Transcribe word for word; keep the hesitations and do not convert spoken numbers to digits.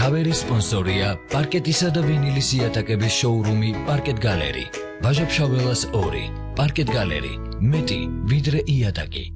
მთავარი სპონსორია პარკეტისა და ვინილის იატაკების შოურუმი პარკეტ გალერი. ვაჟა-ფშაველას ორი. პარკეტ გალერი. მეტი ვიდრე იატაკი.